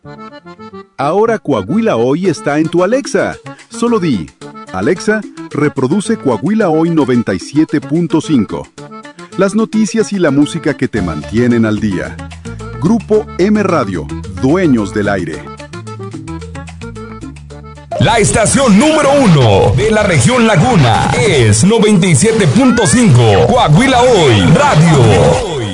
Ahora Coahuila Hoy está en tu Alexa. Solo di, Alexa, reproduce Coahuila Hoy 97.5. Las noticias y la música que te mantienen al día. Grupo M Radio, dueños del aire. La estación número 1 de la región Laguna es 97.5 Coahuila Hoy Radio.